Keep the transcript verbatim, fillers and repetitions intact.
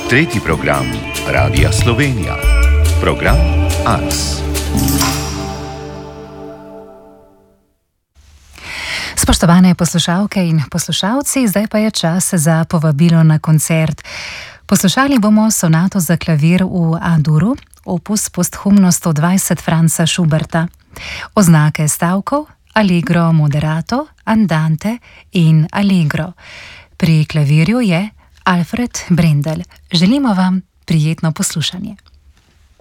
Tretji program Radia Slovenija. Program Ars. Spoštovane poslušalke in poslušalci, zdaj pa je čas za povabilo na koncert. Poslušali bomo sonato za klavir v A-duru, opus posthumno sto dvajset Franza Schuberta. Oznake stavkov: allegro moderato, andante in allegro. Pri klavirju je Alfred Brendel. Želimo vam prijetno poslušanje.